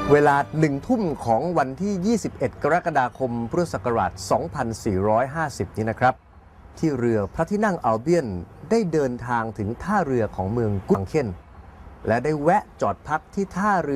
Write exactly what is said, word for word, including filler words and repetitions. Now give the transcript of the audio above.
เวลาหนึ่งทุ่มของวันที่ ยี่สิบเอ็ด กรกฎาคม พุทธศักราช สองพันสี่ร้อยห้าสิบ นี้นะครับที่เรือพระที่นั่งอัลเบียนได้เดินทางถึงท่าเรือของเมืองกุนเคนและได้แวะจอดพักที่ท่าเรือ